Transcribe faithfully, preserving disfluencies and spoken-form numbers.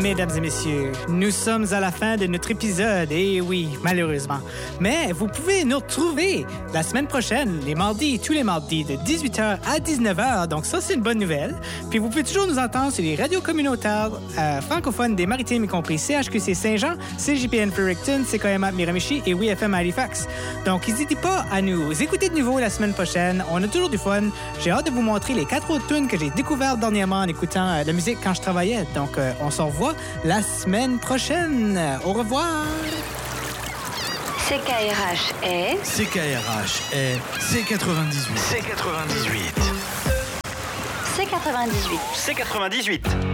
Mesdames et messieurs, nous sommes à la fin de notre épisode, et oui, malheureusement. Mais vous pouvez nous retrouver la semaine prochaine, les mardis, tous les mardis, de dix-huit heures à dix-neuf heures. Donc ça, c'est une bonne nouvelle. Puis vous pouvez toujours nous entendre sur les radios communautaires euh, francophones des Maritimes, y compris C H Q C Saint-Jean, C J P N Fredericton, C K M A Miramichi et Oui F M Halifax. Donc n'hésitez pas à nous écouter de nouveau la semaine prochaine. On a toujours du fun. J'ai hâte de vous montrer les quatre autres tunes que j'ai découvertes dernièrement en écoutant euh, la musique quand je travaillais. Donc euh, on se revoit la semaine prochaine. Au revoir. C K R H est... C K R H est C quatre-vingt-dix-huit. C quatre-vingt-dix-huit. C quatre-vingt-dix-huit. C quatre-vingt-dix-huit.